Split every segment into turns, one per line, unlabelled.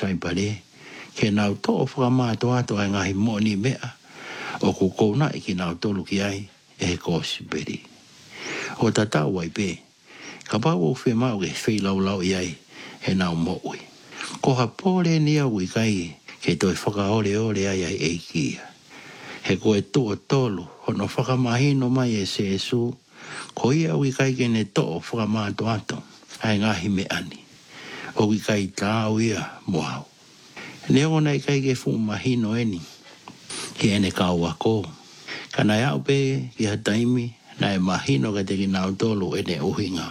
sai pare ke nau to whakama to ato ai ngahi mo ni mea o ku kouna i ki nau tolu ki ai e ko siberi o tata wai pe ka pa o fe ma o ke fei lau i ai e nau mo ui ko ha pole ni a ui kai ke toi whakaore ai ai e kia he ko e to tolu hono whakamahino mai e se su ko ia ui kai ke ne to whakama to ato ai ngahi me ani o ui kai tā uia moau ne o nei kai ke fu mahino eni ki ene kau ako kana ia upe ki ha taimi na e mahino ka te ki nau tolu ene uhinga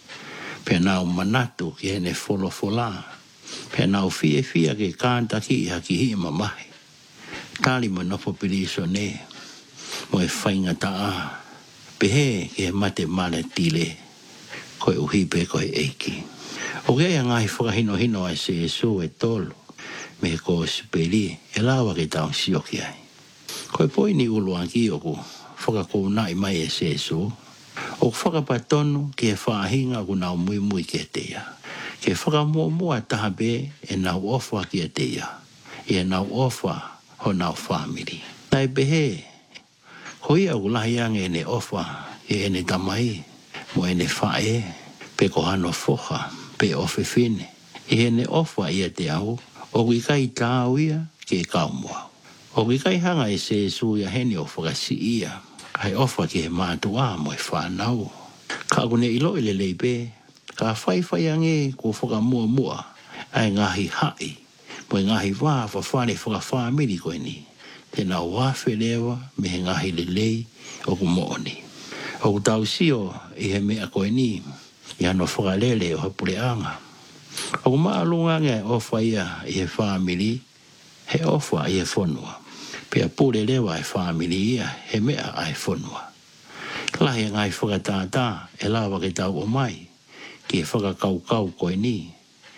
pe nau manatu ki ene fola pe nau fie ke kanta ki ha ki hi mamahe tali mo nofo piriso ne mo e whainga taa pe he ke mate male tile koe uhi pe koe eiki o ke ia ngai whakahino ai se su e tolu me ko siperi e lawa ke tau sioki ai koe poi ni uluan ki oku whakakouna i mai e se su o whakapatonu ke whahinga ku nau mui ke te ia ke whakamua taha pe e nau ofa ki te ia e nau ofa ho nau family tai behe hoi au lahi ange ne ofa e ene tamai mo ene fae pe ko hano foha pe ofe fine e ene ofa ia te au o wikai tau ia ke kaumua o wikai hanga e se su ia hene o whakasi ia ai ofa ke mātua mo e whanau ka kune ilo ile leipe ka whai ange ko whakamua ai ngahi hai mo ngahi wā whawhane whakawhamiri koe ni tēnā wāwhe lewa me he ngahi lelei o ku mooni o ku tau sio i he mea koe ni i ano whakalele o hapure anga o ku maalunga nge ofa ia i he whamiri he ofa i he whonua pia pure lewa e whamiri ia he mea ai whonua lahi ngai whakatātā e lawa ke tau o mai ki e whakakau koe ni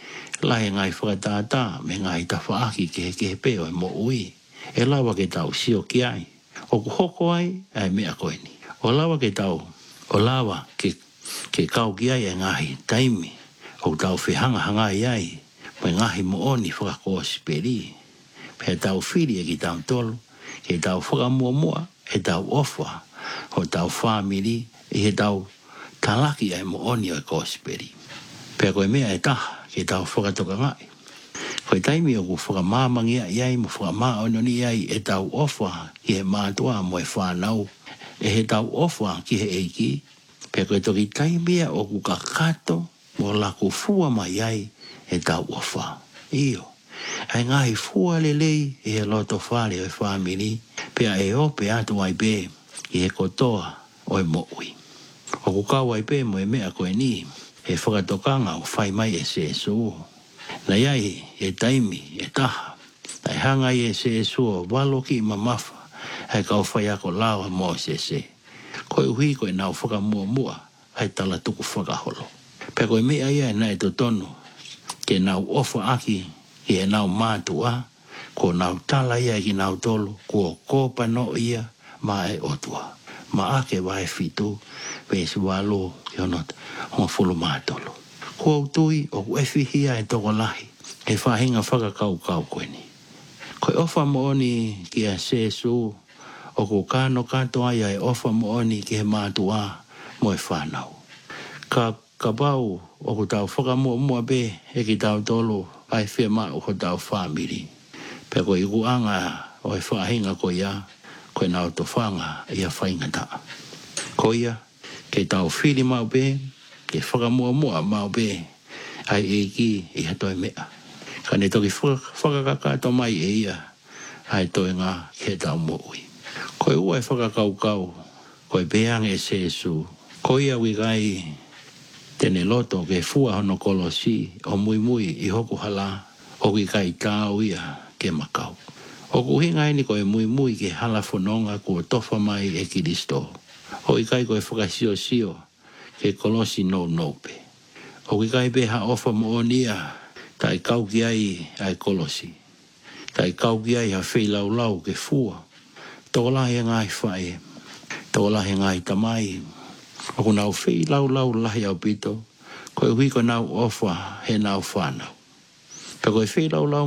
lahi ngai whakatātā me ngai tawhaaki ke he peo e mo ui e lawa ke tau sio ki ai o ku hoko ai ai mea koe ni o lawa ke tau o lawa ke kau ki ai e ngahi taimi o tau whihanga ai me ngahi mo oni whakakosi peri pe tau whiri e ki tau tolu ke tau whakamua e tau ofa o tau family e he tau talaki ai mo oni o kosi peri pe koe mea e taha ke tau whakatoka ngai. Koe taimi o ku whakamamangi iai mo whakamaononi iai e tau ofa ki he mātua mo e whanau. E he tau ofa ki he eiki. Pea koe toki taimi o ku kakato mo laku fua mai iai e tau ofa. Iyo. Ai ngahi fua lelei e he loto whare o e whamiri. Pea e ope atu ai pe i he kotoa o e moui. O ku kau ai pe mo e mea koe ni. E whakatokanga o whai mai e se su. Na iai e taimi e taha. Tai hanga i e se su o walo ki mamafa. Hai kau whai ako lawa mo se se. Koe uhi koe nau whakamua hai tala tuku whakaholo. Pea koe mea ia e nai to tonu. Ke nau ofa aki i e nau mātua. Ko nau tala ia ki nau tolu. Ko kōpa no ia ma e otua. Ma ake wae fitu. Pesi walo ki honot. Honga fulu mātolo. Ko tui o uewhihia e toko lahi. E whahinga whakakau koe ni. Koe ofa mo oni ki a sesu. O ko kano kato ai e ofa mo oni ki he mātua mo e whanau. Ka bau o ko tau whakamua be e ki tau tolu ai whia maa o ko tau whamiri. Pe koe iku anga o e whahinga koe ia. Koe nau to whanga ia whainga ta. Koe ia ke tau whiri mau be. Ke whakamua mau be. Ai e ki i hatoi mea. Ka ne toki whakakakato mai e ia. Ai toi ngā ke tau moui. Koe ua e whakakau. Koe peang e sesu. Koe ia wikai tene loto ke fua hono kolosi. O mui i hoku hala. O wikai tau ia ke makau. O kuhinga ni koe mui ke hala whanonga kua tofa mai e Kiristo. O wikai koe whakasio ke kolosi no pe. O wikai pe ha ofa mo onia. Tai kau ki ai kolosi. Tai kau ki ai ha wheilau ke fua. Tō lahi ngai whae. Tō lahi ngai tamai. O ku nau wheilau lahi au pito. Koe hui ko nau ofa he nau whanau. Pe koe wheilau